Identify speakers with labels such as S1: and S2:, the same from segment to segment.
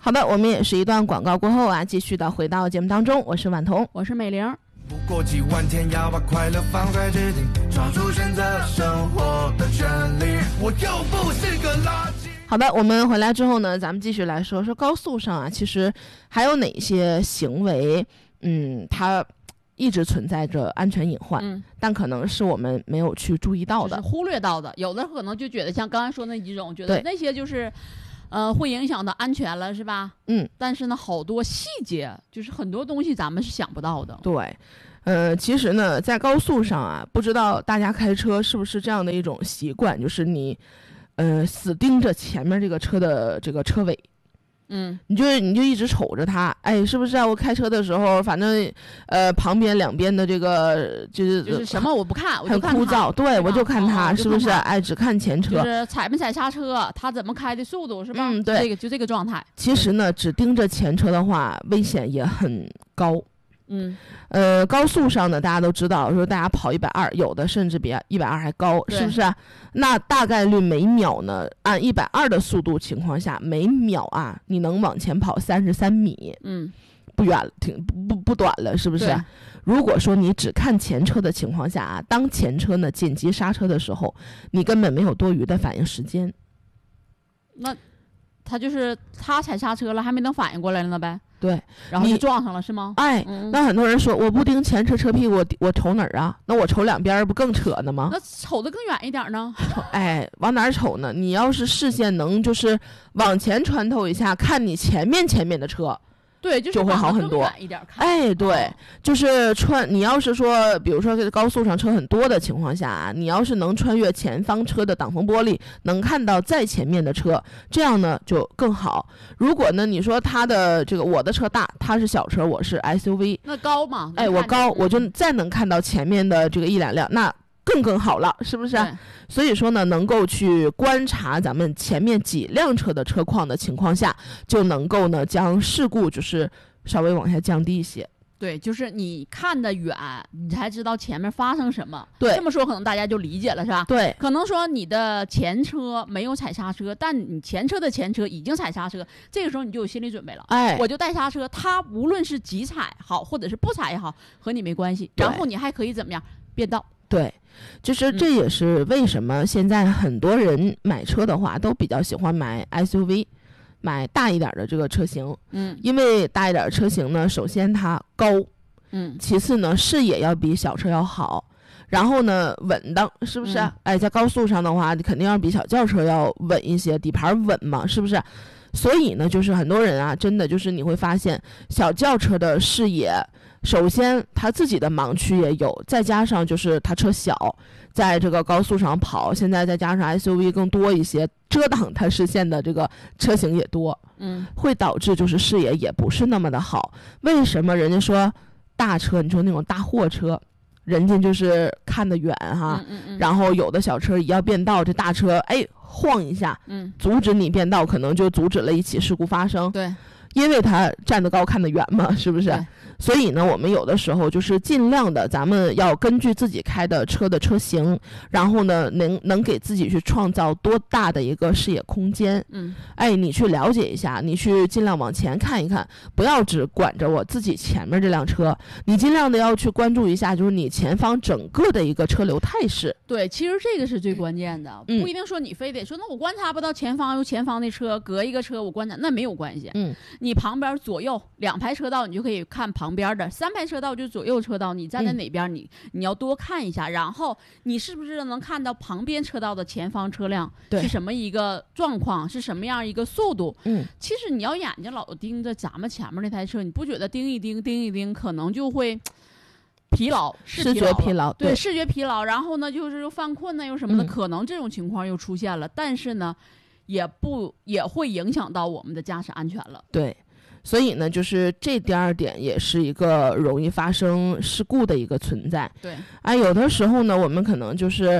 S1: 好的，我们也是一段广告过后啊，继续的回到节目当中，我是婉彤，
S2: 我是美玲。
S3: 不过几万天，要把快乐放在指定，抓住选择生活的权利，我又不是个垃圾。
S1: 好的，我们回来之后呢，咱们继续来说说高速上啊，其实还有哪些行为，它一直存在着安全隐患，但可能是我们没有去注意到的，
S2: 就是忽略到的。有的可能就觉得像刚才说那几种，觉得那些就是会影响到安全了，是吧？但是呢，好多细节就是很多东西咱们是想不到的。
S1: 对，其实呢，在高速上啊，不知道大家开车是不是这样的一种习惯，就是你，死盯着前面这个车的这个车尾。你就一直瞅着它，哎，是不是啊？我开车的时候，反正旁边两边的这个
S2: 就是什么我不看，我就看
S1: 很枯燥，对，我就看它，是不是？哎，只看前车，
S2: 就是踩没踩刹车，它怎么开的速度，是吧？
S1: 对，
S2: 这个状态。
S1: 其实呢，只盯着前车的话，危险也很高。高速上呢，大家都知道，说大家跑120，有的甚至比120还高，是不是？那大概率每秒呢，按120的速度情况下，每秒啊，你能往前跑33米，不远了，不短了，是不是？如果说你只看前车的情况下啊，当前车呢紧急刹车的时候，你根本没有多余的反应时间。
S2: 那他就是他踩刹车了，还没能反应过来呢呗。
S1: 对，
S2: 然后就撞上了，是吗？
S1: 哎，那很多人说我不盯前车车屁股，我瞅哪儿啊？那我瞅两边不更扯呢吗？
S2: 那瞅得更远一点呢？
S1: 哎，往哪儿瞅呢？你要是视线能就是往前穿透一下，看你前面的车。
S2: 对，就
S1: 会好很多。哎，对，就是你要是说，比如说在高速上车很多的情况下啊，你要是能穿越前方车的挡风玻璃，能看到在前面的车，这样呢就更好。如果呢你说他的这个我的车大，他是小车，我是 SUV，
S2: 那高嘛？
S1: 哎，我高，我就再能看到前面的这个一两辆，那更好了，是不是？所以说呢，能够去观察咱们前面几辆车的车况的情况下，就能够呢将事故就是稍微往下降低一些。
S2: 对，就是你看得远，你才知道前面发生什么。
S1: 对，
S2: 这么说可能大家就理解了，是吧？
S1: 对，
S2: 可能说你的前车没有踩刹车，但你前车的前车已经踩刹车，这个时候你就有心理准备了。
S1: 哎，
S2: 我就带刹车，它无论是急踩好，或者是不踩也好，和你没关系。然后你还可以怎么样？变道。
S1: 对，就是这也是为什么现在很多人买车的话都比较喜欢买 SUV， 买大一点的这个车型。因为大一点的车型呢，首先它高，其次呢视野要比小车要好，然后呢稳当，是不是？哎，在高速上的话，你肯定要比小轿车要稳一些，底盘稳嘛，是不是？所以呢，就是很多人啊，真的就是你会发现小轿车的视野。首先他自己的盲区也有，再加上就是他车小，在这个高速上跑，现在再加上 SUV 更多一些，遮挡它视线的这个车型也多，会导致就是视野也不是那么的好。为什么人家说大车，你说那种大货车，人家就是看得远哈，然后有的小车一要变道，这大车哎晃一下，阻止你变道，可能就阻止了一起事故发生。
S2: 对，
S1: 因为他站得高看得远嘛，是不是？所以呢，我们有的时候就是尽量的，咱们要根据自己开的车的车型，然后呢，能给自己去创造多大的一个视野空间。哎，你去了解一下，你去尽量往前看一看，不要只管着我自己前面这辆车，你尽量的要去关注一下，就是你前方整个的一个车流态势。
S2: 对，其实这个是最关键的，不一定说你非得说，那我观察不到前方，有前方的车隔一个车我观察，那没有关系。你旁边左右2排车道，你就可以看旁边的3排车道，就左右车道，你站在哪边，你要多看一下，然后你是不是能看到旁边车道的前方车辆是什么一个状况，是什么样一个速度。其实你要眼睛老盯着咱们前面那台车，你不觉得盯一盯可能就会疲劳，
S1: 视觉疲劳，
S2: 对，视觉疲劳，然后呢就是又犯困呢又什么的，可能这种情况又出现了，但是呢也会影响到我们的驾驶安全了。
S1: 对，所以呢就是这第二点也是一个容易发生事故的一个存在。
S2: 对，
S1: 有的时候呢我们可能就是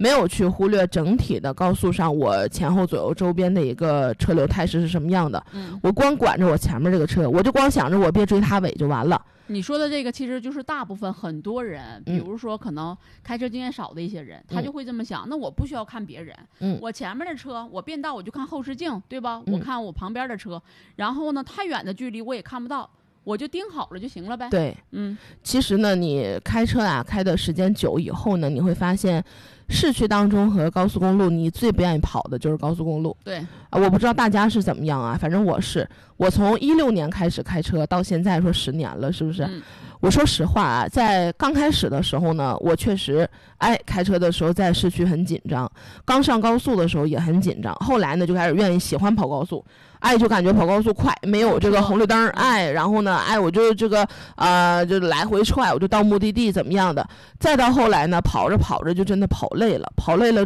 S1: 没有去忽略整体的高速上我前后左右周边的一个车流态势是什么样的。我光管着我前面这个车，我就光想着我别追他尾就完了。
S2: 你说的这个其实就是大部分很多人，比如说可能开车经验少的一些人，他就会这么想，那我不需要看别人，我前面的车我变道我就看后视镜，对吧？我看我旁边的车，然后呢太远的距离我也看不到，我就盯好了就行了呗。
S1: 对，其实呢，你开车啊，开的时间久以后呢，你会发现，市区当中和高速公路，你最不愿意跑的就是高速公路。
S2: 对，
S1: 我不知道大家是怎么样啊，反正我从16年开始开车，到现在说10年了，是不是？我说实话啊，在刚开始的时候呢，我确实开车的时候在市区很紧张，刚上高速的时候也很紧张，后来呢就开始喜欢跑高速，就感觉跑高速快，没有这个红绿灯，然后呢我就这个就来回踹，我就到目的地怎么样的，再到后来呢跑着跑着就真的跑累了